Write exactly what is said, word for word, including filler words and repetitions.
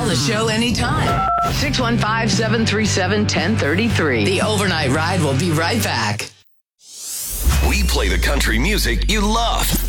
Call the show anytime. six one five, seven three seven, one zero three three. The Overnight Ride will be right back. We play the country music you love.